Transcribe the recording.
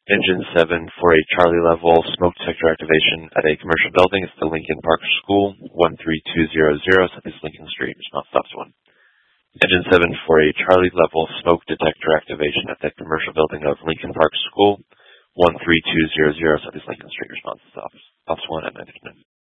Engine 7 for a Charlie level smoke detector activation at a commercial building. It's the Lincoln Park School, 13200 Southeast Lincoln Street. Response stops 1. Engine 7 for a Charlie level smoke detector activation at the commercial building of Lincoln Park School, 13200 Southeast Lincoln Street. Response stops 1 and engine 9.